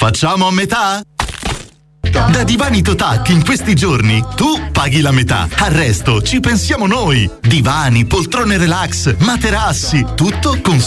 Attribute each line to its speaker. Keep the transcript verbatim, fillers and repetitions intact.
Speaker 1: Facciamo a metà? Da Divani Totac in questi giorni tu paghi la metà, al resto ci pensiamo noi. Divani, poltrone relax, materassi, tutto con